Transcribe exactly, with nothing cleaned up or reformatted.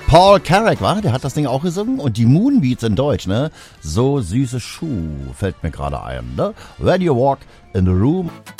Paul Carrack, war? Der hat das Ding auch gesungen. Und die Moonbeats in Deutsch, ne? So süße Schuh, fällt mir gerade ein, ne? When you walk in the room.